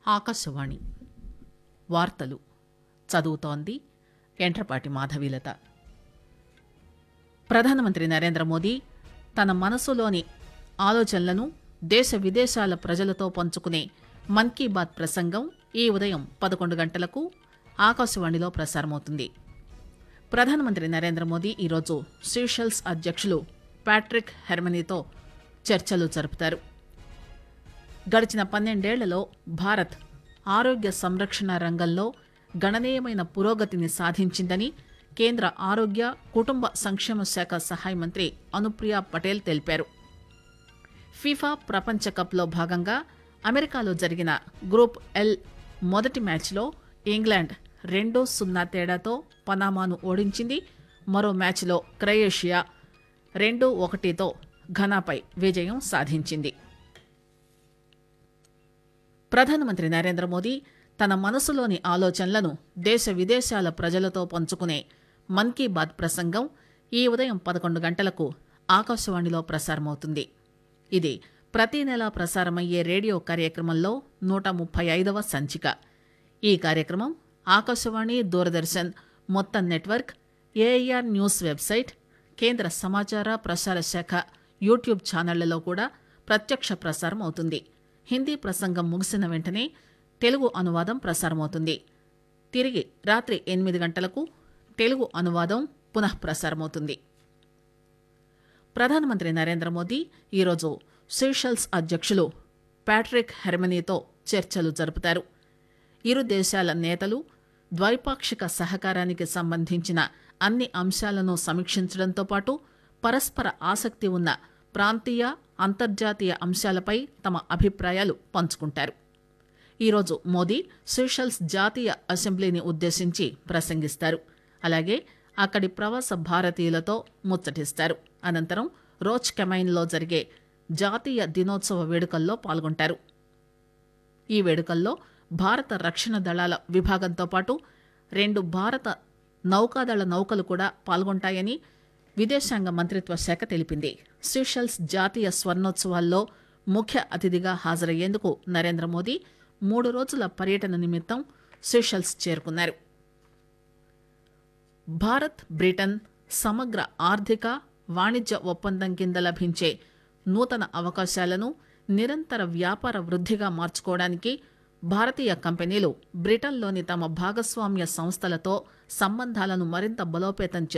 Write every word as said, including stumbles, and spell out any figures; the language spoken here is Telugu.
ఆకాశవాణి వార్తలు చదువుతోంది ఎంట్రపాటి మాధవీలత. ప్రధానమంత్రి నరేంద్ర మోదీ తన మనసులోని ఆలోచనలను దేశ విదేశాల ప్రజలతో పంచుకునే మన్ కీ బాత్ ప్రసంగం ఈ ఉదయం పదకొండు గంటలకు ఆకాశవాణిలో ప్రసారమవుతుంది. ప్రధానమంత్రి నరేంద్ర మోదీ ఈరోజు సీషెల్స్ అధ్యక్షులు ప్యాట్రిక్ హెర్మనీతో చర్చలు జరుపుతారు. గడిచిన పన్నెండేళ్లలో భారత్ ఆరోగ్య సంరక్షణ రంగంలో గణనీయమైన పురోగతిని సాధించిందని కేంద్ర ఆరోగ్య కుటుంబ సంక్షేమ శాఖ సహాయ మంత్రి అనుప్రియ పటేల్ తెలిపారు. ఫీఫా ప్రపంచ కప్లో భాగంగా అమెరికాలో జరిగిన గ్రూప్ ఎల్ మొదటి మ్యాచ్లో ఇంగ్లాండ్ రెండు సున్నా తేడాతో పనామాను ఓడించింది. మరో మ్యాచ్లో క్రొయేషియా రెండు ఒకటితో ఘనాపై విజయం సాధించింది. ప్రధానమంత్రి నరేంద్ర మోదీ తన మనసులోని ఆలోచనలను దేశ విదేశాల ప్రజలతో పంచుకునే మన్ కీ బాత్ ప్రసంగం ఈ ఉదయం పదకొండు గంటలకు ఆకాశవాణిలో ప్రసారమవుతుంది. ఇది ప్రతి నెలా ప్రసారమయ్యే రేడియో కార్యక్రమంలో నూట ముప్పై ఐదవ సంచిక. ఈ కార్యక్రమం ఆకాశవాణి, దూరదర్శన్ మొత్తం నెట్వర్క్, ఏఐఆర్ న్యూస్ వెబ్సైట్, కేంద్ర సమాచార ప్రసార శాఖ యూట్యూబ్ ఛానళ్లలో కూడా ప్రత్యక్ష ప్రసారం అవుతుంది. హిందీ ప్రసంగం ముగిసిన వెంటనే తెలుగు అనువాదం ప్రసారమవుతుంది. తిరిగి రాత్రి ఎనిమిది గంటలకు తెలుగు అనువాదం పునః ప్రసారమవుతుంది. ప్రధానమంత్రి నరేంద్ర మోదీ ఈరోజు సీషెల్స్ అధ్యక్షులు ప్యాట్రిక్ హెర్మనీతో చర్చలు జరుపుతారు. ఇరు దేశాల నేతలు ద్వైపాక్షిక సహకారానికి సంబంధించిన అన్ని అంశాలను సమీక్షించడంతో పాటు పరస్పర ఆసక్తి ఉన్న ప్రాంతీయ, అంతర్జాతీయ అంశాలపై తమ అభిప్రాయాలు పంచుకుంటారు. ఈరోజు మోదీ సీషెల్స్ జాతీయ అసెంబ్లీని ఉద్దేశించి ప్రసంగిస్తారు. అలాగే అక్కడి ప్రవాస భారతీయులతో ముచ్చటిస్తారు. అనంతరం రోజ్ కెమైన్లో జరిగే జాతీయ దినోత్సవ వేడుకల్లో పాల్గొంటారు. ఈ వేడుకల్లో భారత రక్షణ దళాల విభాగంతో పాటు రెండు భారత నౌకాదళ నౌకలు కూడా పాల్గొంటాయని విదేశాంగ మంత్రిత్వ శాఖ తెలిపింది. సీషెల్స్ జాతీయ స్వర్ణోత్సవాల్లో ముఖ్య అతిథిగా హాజరయ్యేందుకు నరేంద్ర మోదీ మూడు రోజుల పర్యటన నిమిత్తం సీషెల్స్ చేరుకున్నారు. భారత్ బ్రిటన్ సమగ్ర ఆర్థిక వాణిజ్య ఒప్పందం కింద లభించే నూతన అవకాశాలను నిరంతర వ్యాపార వృద్ధిగా మార్చుకోవడానికి భారతీయ కంపెనీలు బ్రిటన్లోని తమ భాగస్వామ్య సంస్థలతో సంబంధాలను మరింత బలోపేతం